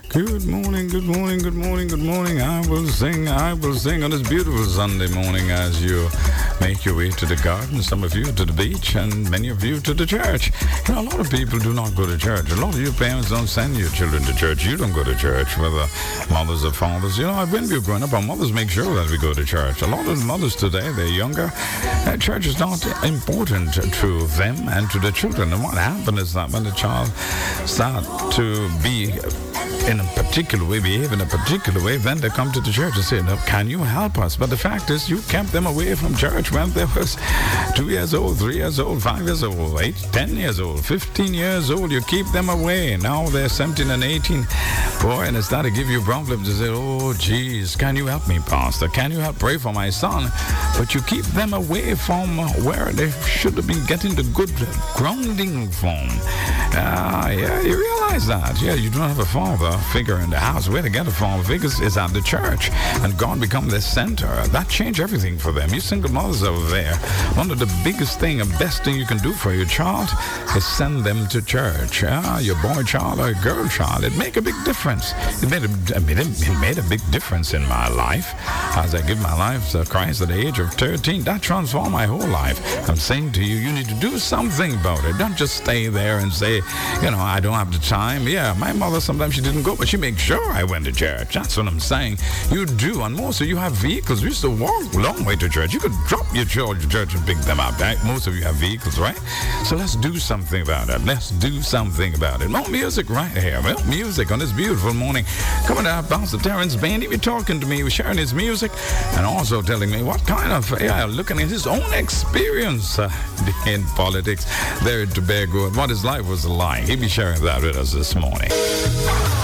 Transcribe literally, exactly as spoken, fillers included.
Good morning, good morning, good morning, good morning. I will sing, I will sing on this beautiful Sunday morning as you make your way to the garden, some of you to the beach, and many of you to the church. You know, a lot of people do not go to church. A lot of you parents don't send your children to church. You don't go to church, whether mothers or fathers. You know, when we were growing up, our mothers make sure that we go to church. A lot of mothers today, they're younger. Uh, church is not important to them and to the children. And what happens is that when the child starts to be in a particular way, behave in a particular way, then they come to the church and say, no, can you help us? But the fact is, you kept them away from church when they was two years old, three years old, five years old, eight, ten years old, fifteen years old. You keep them away. Now they're seventeen and eighteen. Boy, and it's that to give you problems to say, oh, geez, can you help me, Pastor? Can you help pray for my son? But you keep them away from where they should have been getting the good grounding from. Uh, yeah, you realize that. Yeah, you don't have a father figure in the house. Where to get a father figure is at the church. And God become the center. That changed everything for them. You single mothers over there, one of the biggest thing and best thing you can do for your child is send them to church. Uh, your boy child or your girl child. It make a big difference. It made a, it made a, it made a big difference in my life. As I give my life to Christ at the age of thirteen, that transformed my whole life. I'm saying to you, you need to do something about it. Don't just stay there and say, you know, I don't have the time. Yeah, my mother, sometimes she didn't go, but she made sure I went to church. That's what I'm saying. You do, and most of you have vehicles. We used to walk a long way to church. You could drop your children to church and pick them up, right? Most of you have vehicles, right? So let's do something about it. Let's do something about it. More music right here. Well, music on this beautiful morning. Coming up, Pastor Terrence Bain, he was talking to me, he was sharing his music, and also telling me what kind of, yeah, looking at his own experience uh, in politics there in Tobago and what his life was like. He'll be sharing that with us this morning.